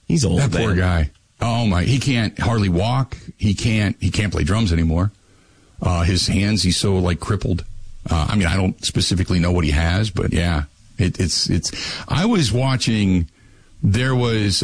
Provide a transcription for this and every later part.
He's old. That poor guy. Oh my! He can't hardly walk. He can't play drums anymore. His hands, he's so like crippled. I mean, I don't specifically know what he has, but yeah, it's. I was watching. There was.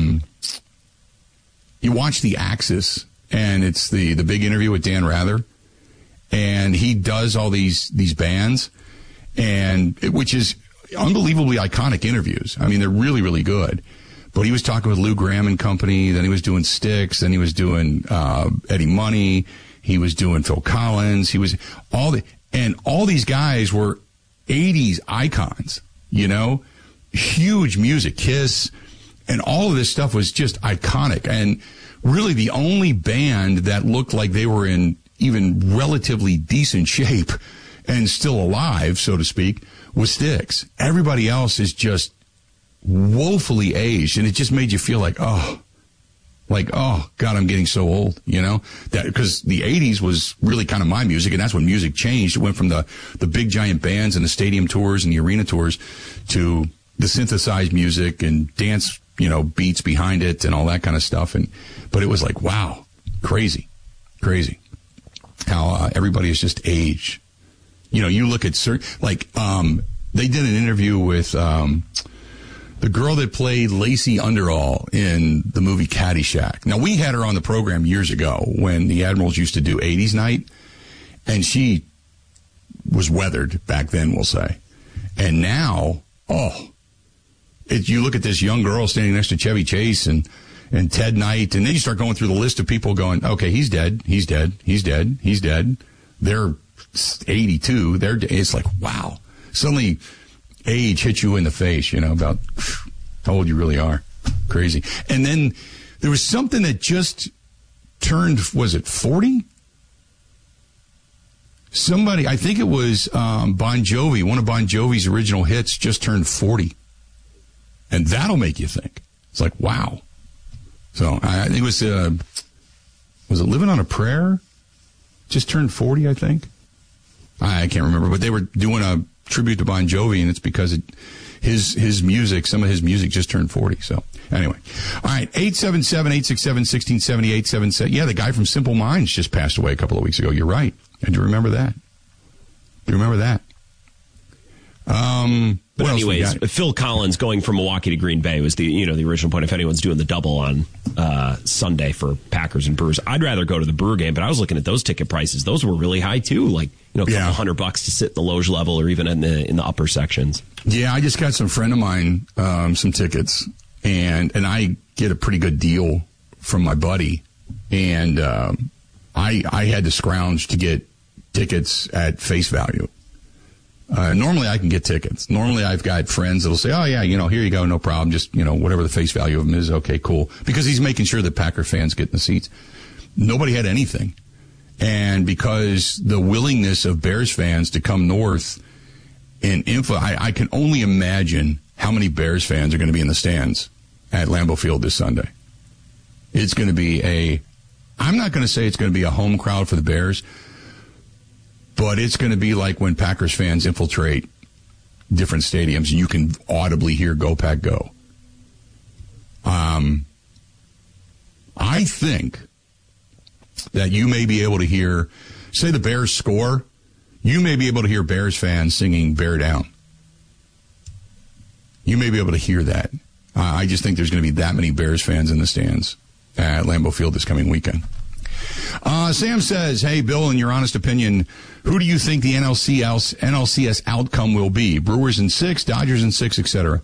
You watch The Axis, and it's the big interview with Dan Rather, and he does all these bands, and which is unbelievably iconic interviews. I mean, they're really, really good. But he was talking with Lou Gramm and company, then he was doing Styx, then he was doing Eddie Money, he was doing Phil Collins, he was all these guys were 80s icons, you know? Huge music, Kiss, and all of this stuff was just iconic. And really the only band that looked like they were in even relatively decent shape and still alive, so to speak, was Styx. Everybody else is just woefully aged, and it just made you feel like, oh God, I'm getting so old, you know? That because the 80s was really kind of my music, and that's when music changed. It went from the big giant bands and the stadium tours and the arena tours to the synthesized music and dance, you know, beats behind it and all that kind of stuff. But it was like, wow, crazy how everybody has just aged. You know, you look at certain, like, they did an interview with the girl that played Lacey Underall in the movie Caddyshack. Now, we had her on the program years ago when the Admirals used to do 80s night, and she was weathered back then, we'll say. And now, you look at this young girl standing next to Chevy Chase and Ted Knight, and then you start going through the list of people going, okay, he's dead. They're 82. It's like, wow. Suddenly, age hits you in the face, you know, about how old you really are. Crazy. And then there was something that just turned, was it 40? Somebody, I think it was Bon Jovi, one of Bon Jovi's original hits just turned 40. And that'll make you think. It's like, wow. So I think it was it Living on a Prayer? Just turned 40, I think. I can't remember, but they were doing a tribute to Bon Jovi, and it's because his music, some of his music just turned 40. So anyway, all right, 877-867-1670, yeah, the guy from Simple Minds just passed away a couple of weeks ago. You're right. I do remember that. But anyways, Phil Collins going from Milwaukee to Green Bay was the original point. If anyone's doing the double on Sunday for Packers and Brewers, I'd rather go to the Brewer game. But I was looking at those ticket prices; those were really high too. Like a couple $100 to sit in the loge level, or even in the upper sections. Yeah, I just got some friend of mine some tickets, and I get a pretty good deal from my buddy, and I had to scrounge to get tickets at face value. Normally I can get tickets. Normally I've got friends that'll say, oh yeah, here you go, no problem. Just, whatever the face value of them is, okay, cool. Because he's making sure that Packer fans get in the seats. Nobody had anything. And because the willingness of Bears fans to come north and I can only imagine how many Bears fans are going to be in the stands at Lambeau Field this Sunday. It's going to be I'm not going to say it's going to be a home crowd for the Bears, but it's going to be like when Packers fans infiltrate different stadiums and you can audibly hear Go Pack Go. I think that you may be able to hear, say the Bears score, you may be able to hear Bears fans singing Bear Down. You may be able to hear that. I just think there's going to be that many Bears fans in the stands at Lambeau Field this coming weekend. Sam says, hey, Bill, in your honest opinion, who do you think the NLCS outcome will be? Brewers in 6, Dodgers in 6, etc.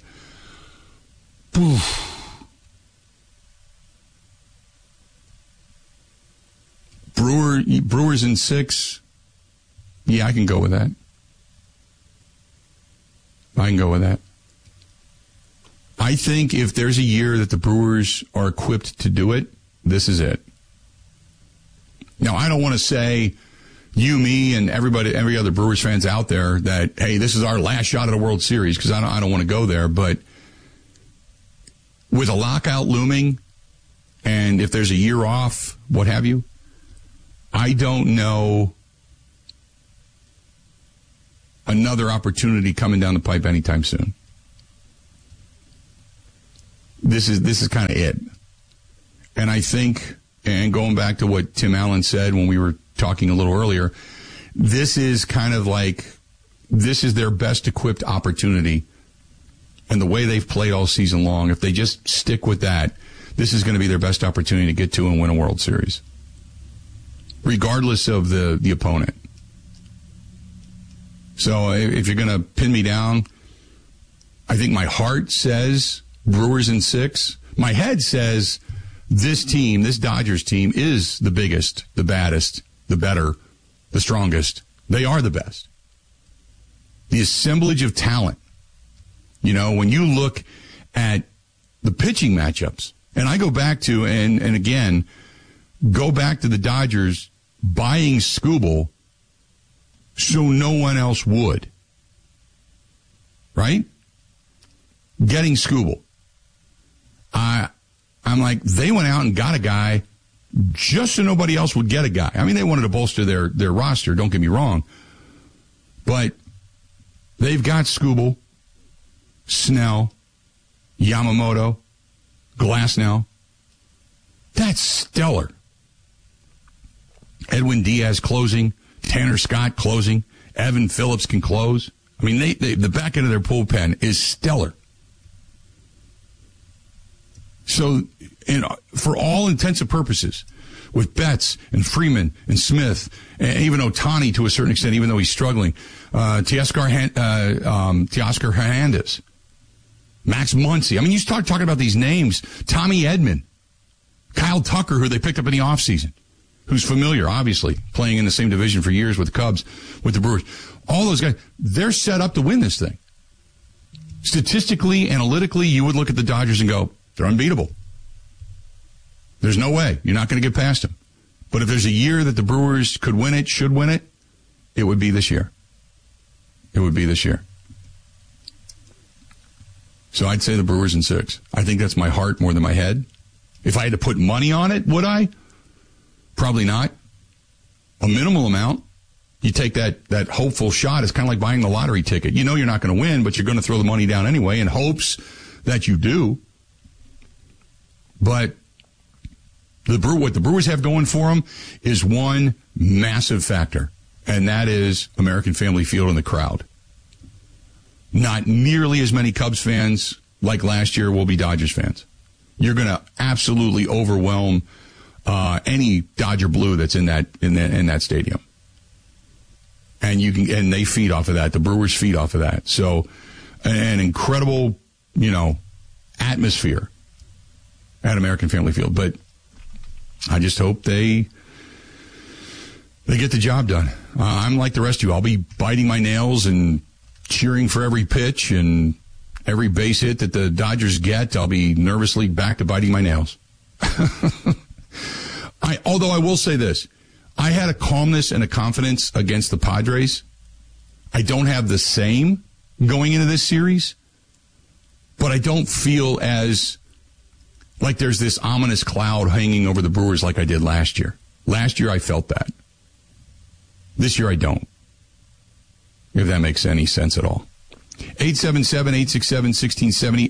Brewers in 6. Yeah, I can go with that. I think if there's a year that the Brewers are equipped to do it, this is it. Now, I don't want to say you, me, and every other Brewers fans out there that, hey, this is our last shot at a World Series, because I don't want to go there. But with a lockout looming, and if there's a year off, what have you, I don't know another opportunity coming down the pipe anytime soon. this is kind of it. And I think, and going back to what Tim Allen said when we were talking a little earlier, this is kind of like, this is their best equipped opportunity. And the way they've played all season long, if they just stick with that, this is going to be their best opportunity to get to and win a World Series, regardless of the opponent. So if you're going to pin me down, I think my heart says Brewers in 6. My head says this team, this Dodgers team, is the biggest, the baddest, the better, the strongest. They are the best. The assemblage of talent. You know, when you look at the pitching matchups, and I go back to, and again, go back to the Dodgers buying Skubal so no one else would. Right? Getting Skubal. I'm like, they went out and got a guy just so nobody else would get a guy. I mean, they wanted to bolster their roster, don't get me wrong. But they've got Skubal, Snell, Yamamoto, Glasnow. That's stellar. Edwin Diaz closing, Tanner Scott closing, Evan Phillips can close. I mean, the back end of their bullpen is stellar. So, for all intents and purposes, with Betts and Freeman and Smith, and even Ohtani to a certain extent, even though he's struggling, Teoscar Hernandez, Max Muncy. I mean, you start talking about these names. Tommy Edman, Kyle Tucker, who they picked up in the offseason, who's familiar, obviously, playing in the same division for years with the Cubs, with the Brewers. All those guys, they're set up to win this thing. Statistically, analytically, you would look at the Dodgers and go, they're unbeatable. There's no way. You're not going to get past them. But if there's a year that the Brewers could win it, should win it, it would be this year. It would be this year. So I'd say the Brewers in 6. I think that's my heart more than my head. If I had to put money on it, would I? Probably not. A minimal amount. You take that hopeful shot. It's kind of like buying the lottery ticket. You know you're not going to win, but you're going to throw the money down anyway in hopes that you do. But what the Brewers have going for them is one massive factor, and that is American Family Field and the crowd. Not nearly as many Cubs fans like last year will be Dodgers fans. You're going to absolutely overwhelm any Dodger blue that's in that stadium, and they feed off of that. The Brewers feed off of that. So, an incredible, atmosphere at American Family Field. But I just hope they get the job done. I'm like the rest of you. I'll be biting my nails and cheering for every pitch and every base hit that the Dodgers get. I'll be nervously back to biting my nails. Although I will say this, I had a calmness and a confidence against the Padres. I don't have the same going into this series, but I don't feel as like there's this ominous cloud hanging over the Brewers like I did last year. Last year I felt that. This year I don't. If that makes any sense at all. 877-867-1670,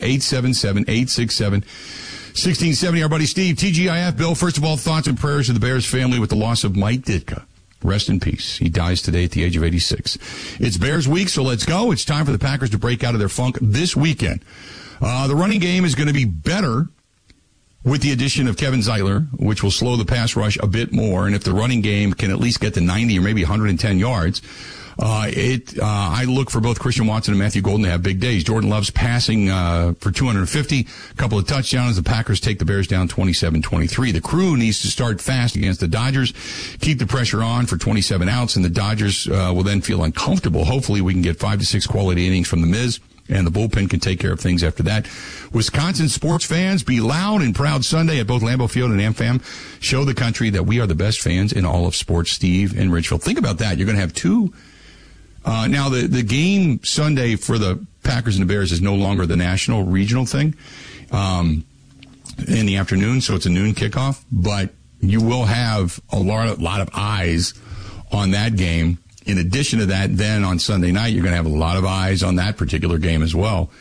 877-867-1670. Our buddy Steve, TGIF. Bill, first of all, thoughts and prayers to the Bears family with the loss of Mike Ditka. Rest in peace. He dies today at the age of 86. It's Bears week, so let's go. It's time for the Packers to break out of their funk this weekend. The running game is going to be better with the addition of Kevin Zeitler, which will slow the pass rush a bit more. And if the running game can at least get to 90 or maybe 110 yards, I look for both Christian Watson and Matthew Golden to have big days. Jordan Love's passing for 250, a couple of touchdowns. The Packers take the Bears down 27-23. The crew needs to start fast against the Dodgers, keep the pressure on for 27 outs, and the Dodgers will then feel uncomfortable. Hopefully we can get 5 to 6 quality innings from the Miz, and the bullpen can take care of things after that. Wisconsin sports fans, be loud and proud Sunday at both Lambeau Field and AmFam. Show the country that we are the best fans in all of sports. Steve in Richfield. Think about that. You're going to have two. Now, the game Sunday for the Packers and the Bears is no longer the national regional thing in the afternoon, so it's a noon kickoff. But you will have a lot of eyes on that game. In addition to that, then on Sunday night, you're going to have a lot of eyes on that particular game as well.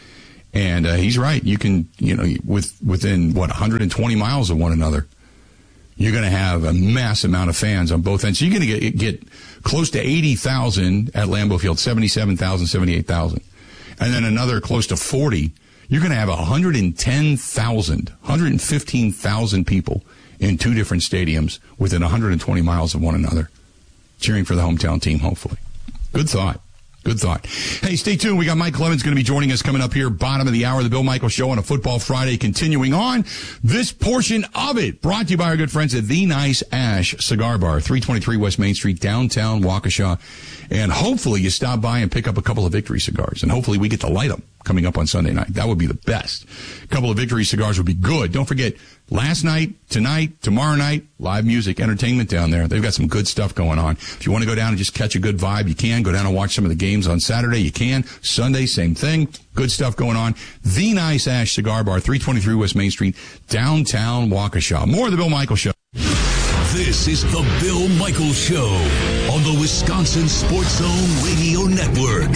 And he's right. You can, within 120 miles of one another, you're going to have a mass amount of fans on both ends. So you're going to get close to 80,000 at Lambeau Field, 77,000, 78,000. And then another close to 40. You're going to have 110,000, 115,000 people in two different stadiums within 120 miles of one another, cheering for the hometown team, hopefully. Good thought. Good thought. Hey, stay tuned. We got Mike Clemens going to be joining us coming up here, bottom of the hour, the Bill Michaels Show on a Football Friday. Continuing on, this portion of it brought to you by our good friends at The Nice Ash Cigar Bar, 323 West Main Street, downtown Waukesha. And hopefully you stop by and pick up a couple of Victory cigars. And hopefully we get to light them coming up on Sunday night. That would be the best. A couple of Victory cigars would be good. Don't forget, last night, tonight, tomorrow night, live music, entertainment down there. They've got some good stuff going on. If you want to go down and just catch a good vibe, you can. Go down and watch some of the games on Saturday, you can. Sunday, same thing. Good stuff going on. The Nice Ash Cigar Bar, 323 West Main Street, downtown Waukesha. More of the Bill Michaels Show. This is the Bill Michaels Show on the Wisconsin Sports Zone Radio Network.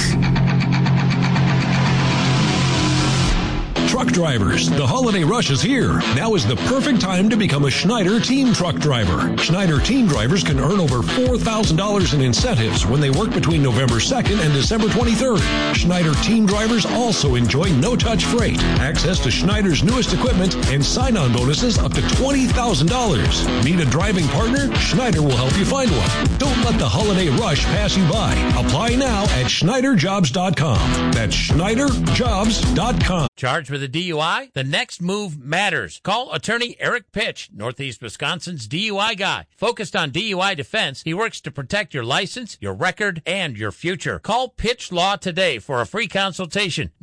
Truck drivers, the holiday rush is here. Now is the perfect time to become a Schneider Team Truck Driver. Schneider Team Drivers can earn over $4,000 in incentives when they work between November 2nd and December 23rd. Schneider Team Drivers also enjoy no-touch freight, access to Schneider's newest equipment, and sign-on bonuses up to $20,000. Need a driving partner? Schneider will help you find one. Don't let the holiday rush pass you by. Apply now at SchneiderJobs.com. That's SchneiderJobs.com. Charged with a DUI? The next move matters. Call attorney Eric Pitch, Northeast Wisconsin's DUI guy. Focused on DUI defense, he works to protect your license, your record, and your future. Call Pitch Law today for a free consultation.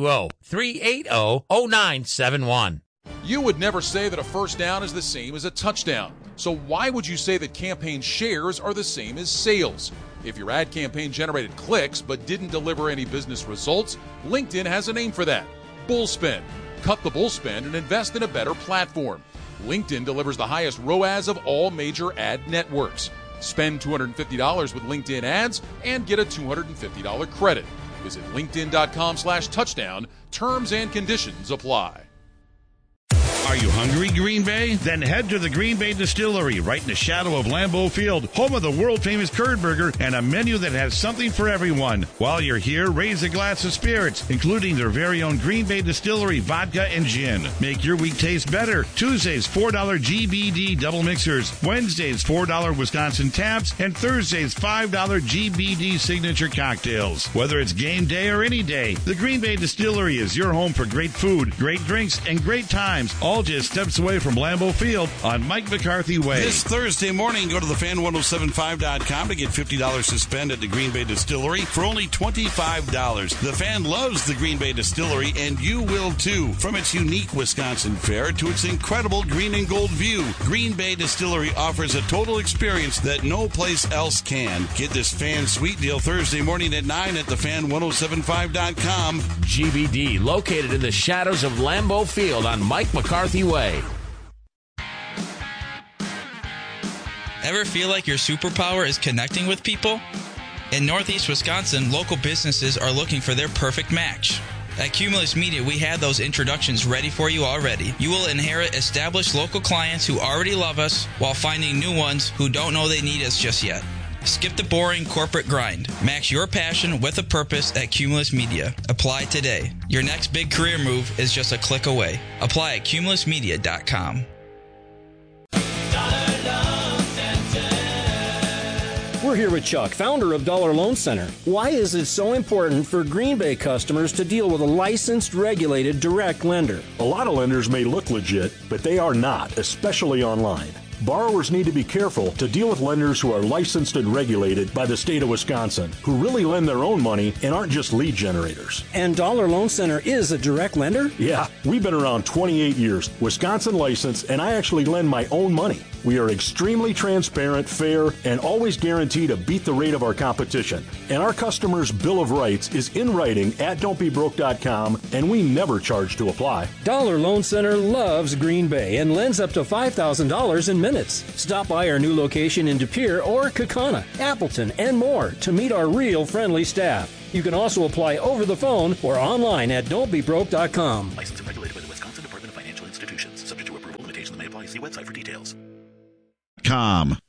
920-380-0971. You would never say that a first down is the same as a touchdown. So why would you say that campaign shares are the same as sales? If your ad campaign generated clicks but didn't deliver any business results, LinkedIn has a name for that. Bullspend. Cut the bullspend and invest in a better platform. LinkedIn delivers the highest ROAS of all major ad networks. Spend $250 with LinkedIn ads and get a $250 credit. Visit linkedin.com/touchdown. Terms and conditions apply. Are you hungry, Green Bay? Then head to the Green Bay Distillery, right in the shadow of Lambeau Field, home of the world-famous curd burger and a menu that has something for everyone. While you're here, raise a glass of spirits, including their very own Green Bay Distillery vodka and gin. Make your week taste better. Tuesdays, $4 GBD double mixers. Wednesdays, $4 Wisconsin taps. And Thursdays, $5 GBD signature cocktails. Whether it's game day or any day, the Green Bay Distillery is your home for great food, great drinks, and great times, all just steps away from Lambeau Field on Mike McCarthy Way. This Thursday morning, go to thefan1075.com to get $50 to spend at the Green Bay Distillery for only $25. The Fan loves the Green Bay Distillery, and you will too. From its unique Wisconsin fare to its incredible green and gold view, Green Bay Distillery offers a total experience that no place else can. Get this Fan Sweet Deal Thursday morning at 9 at thefan1075.com. GBD, located in the shadows of Lambeau Field on Mike McCarthy Way. Ever feel like your superpower is connecting with people? In Northeast Wisconsin, local businesses are looking for their perfect match. At Cumulus Media, we have those introductions ready for you already. You will inherit established local clients who already love us while finding new ones who don't know they need us just yet. Skip the boring corporate grind. Match your passion with a purpose at Cumulus Media. Apply today. Your next big career move is just a click away. Apply at cumulusmedia.com. We're here with Chuck, founder of Dollar Loan Center. Why is it so important for Green Bay customers to deal with a licensed, regulated, direct lender? A lot of lenders may look legit, but they are not, especially online. Borrowers need to be careful to deal with lenders who are licensed and regulated by the state of Wisconsin, who really lend their own money and aren't just lead generators. And Dollar Loan Center is a direct lender? Yeah, we've been around 28 years, Wisconsin licensed, and I actually lend my own money. We are extremely transparent, fair, and always guarantee to beat the rate of our competition. And our customers' Bill of Rights is in writing at don'tbebroke.com, and we never charge to apply. Dollar Loan Center loves Green Bay and lends up to $5,000 in minutes. Stop by our new location in De Pere or Kaukauna, Appleton, and more to meet our real friendly staff. You can also apply over the phone or online at don'tbebroke.com. Licensed and regulated by the Wisconsin Department of Financial Institutions. Subject to approval. Limitations may apply. See website for details.